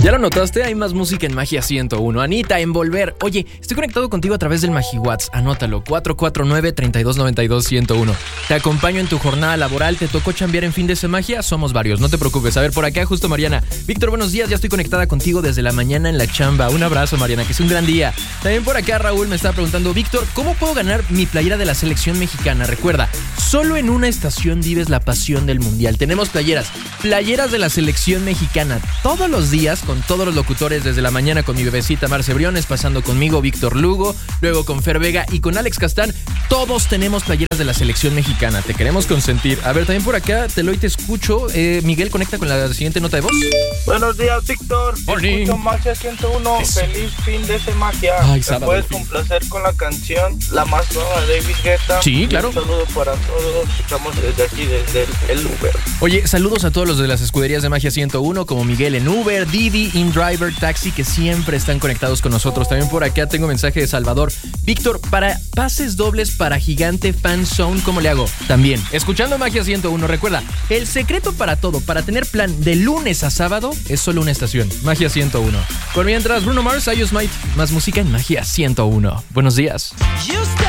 ¿Ya lo notaste? Hay más música en Magia 101. Anita, Envolver. Oye, estoy conectado contigo a través del MagiWhat's. Anótalo, 449-3292-101. Te acompaño en tu jornada laboral. ¿Te tocó chambear en fin de semana? Somos varios, no te preocupes. A ver, por acá, justo Mariana. Víctor, buenos días. Ya estoy conectada contigo desde la mañana en la chamba. Un abrazo, Mariana, que es un gran día. También por acá Raúl me está preguntando, Víctor, ¿cómo puedo ganar mi playera de la selección mexicana? Recuerda, solo en una estación vives la pasión del mundial. Tenemos playeras de la selección mexicana todos los días, con todos los locutores desde la mañana, con mi bebecita Marce Briones, pasando conmigo Víctor Lugo, luego con Fer Vega y con Alex Castán. Todos tenemos playeras de la selección mexicana, te queremos consentir. A ver, también por acá, Teloy, te escucho. Miguel, conecta con la siguiente nota de voz. Buenos días, Víctor. Escucho Magia 101. Eso. Feliz fin de semana. Ay, ¿Me puedes complacer con la canción La Más Nueva de David Guetta? Sí, claro. Un saludo para todos. Estamos desde aquí, desde el Uber. Oye, saludos a todos los de las escuderías de Magia 101, como Miguel en Uber, Didi, InDriver, Taxi, que siempre están conectados con nosotros. También por acá tengo mensaje de Salvador. Víctor, para pases dobles para Gigante Fan Zone, ¿cómo le hago? También, escuchando Magia 101, recuerda, el secreto para todo, para tener plan de lunes a sábado, es solo una estación, Magia 101. Por mientras, Bruno Mars, I Use Might, más música en Magia 101. Buenos días.